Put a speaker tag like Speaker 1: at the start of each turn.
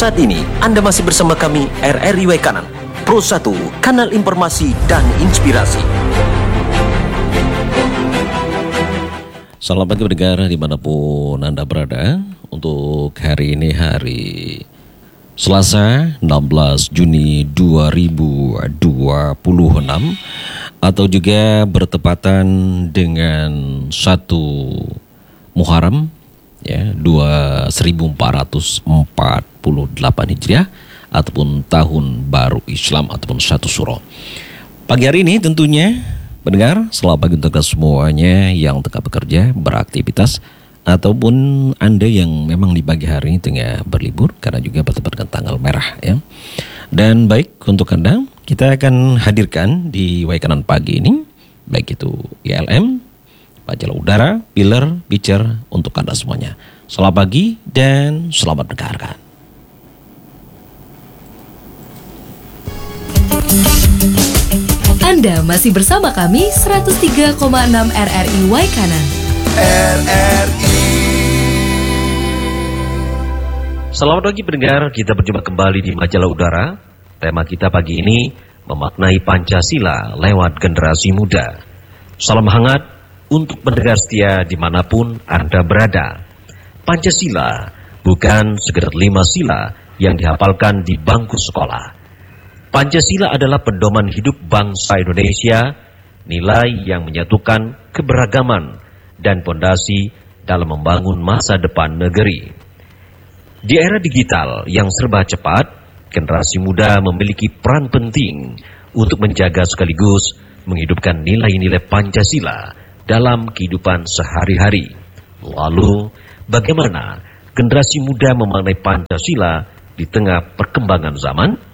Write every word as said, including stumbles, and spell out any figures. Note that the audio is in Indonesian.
Speaker 1: Saat ini Anda masih bersama kami R R I Waikanan, Pro satu, kanal informasi dan inspirasi.
Speaker 2: Selamat pagi pendengar dimanapun Anda berada. Untuk hari ini hari Selasa enam belas Juni dua ribu dua puluh enam atau juga bertepatan dengan satu Muharram ya, seribu empat ratus empat puluh delapan Hijriah ataupun tahun baru Islam ataupun satu Suro. Pagi hari ini tentunya pendengar, selamat pagi untuk semuanya yang tengah bekerja, beraktivitas, ataupun Anda yang memang di pagi hari ini tengah berlibur karena juga bertepatan dengan tanggal merah ya. Dan baik untuk Anda, kita akan hadirkan di Waikanan pagi ini baik itu I L M, majalah udara, Pilar, Bicar untuk Anda semuanya. Selamat pagi dan selamat mendengarkan.
Speaker 3: Anda masih bersama kami seratus tiga koma enam R R I Waikanan.
Speaker 1: R R I.
Speaker 2: Selamat pagi pendengar, kita berjumpa kembali di majalah udara. Tema kita pagi ini memaknai Pancasila lewat generasi muda. Salam hangat untuk pendengar setia dimanapun Anda berada. Pancasila bukan sekedar lima sila yang dihafalkan di bangku sekolah. Pancasila adalah pedoman hidup bangsa Indonesia, nilai yang menyatukan keberagaman dan fondasi dalam membangun masa depan negeri. Di era digital yang serba cepat, generasi muda memiliki peran penting untuk menjaga sekaligus menghidupkan nilai-nilai Pancasila dalam kehidupan sehari-hari. Lalu, bagaimana generasi muda memaknai Pancasila di tengah perkembangan zaman?